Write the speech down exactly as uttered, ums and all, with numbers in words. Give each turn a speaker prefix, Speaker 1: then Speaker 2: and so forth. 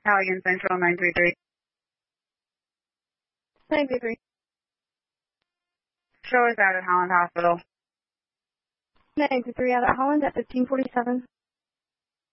Speaker 1: Halligan Central nine three three.
Speaker 2: nine three three.
Speaker 1: Show us out at Holland Hospital.
Speaker 2: nine three three out at Holland at fifteen forty-seven.